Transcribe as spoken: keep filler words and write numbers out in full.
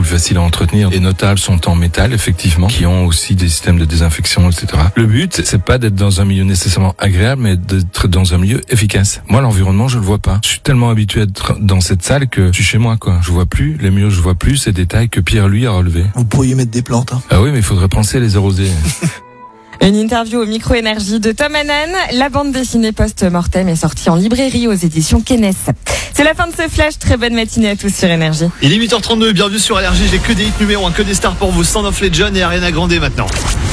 plus faciles à entretenir. Les notables sont en métal, effectivement, qui ont aussi des systèmes de désinfection, et cetera. Le but, c'est pas d'être dans un milieu nécessairement agréable, mais d'être dans un milieu efficace. Moi, l'environnement, je le vois pas. Je suis tellement habitué à être dans cette salle que je suis chez moi, quoi. Je vois plus les murs, je vois plus ces détails que Pierre, lui, a relevés. Vous pourriez mettre des plantes, hein. Ah oui, mais il faudrait penser à les arroser. Une interview au Micro-Énergie de Tom Hannan. La bande dessinée Post-Mortem est sortie en librairie aux éditions Kenes. C'est la fin de ce flash. Très bonne matinée à tous sur Énergie. Il est huit heures trente-deux, bienvenue sur Énergie. J'ai que des hits numéro un, que des stars pour vous. Stand of Legend et Ariana Grande maintenant.